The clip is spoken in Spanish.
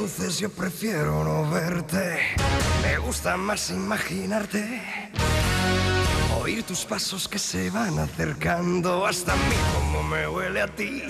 luces yo prefiero no verte. Me gusta más imaginarte. Oír tus pasos que se van acercando hasta mí como me huele a ti.